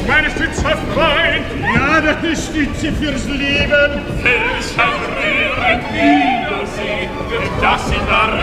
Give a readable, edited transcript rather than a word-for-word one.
meine Stütze Freund. Ja, deine Stütze fürs Leben. Welch ein Rühren Wiedersehen wird das in der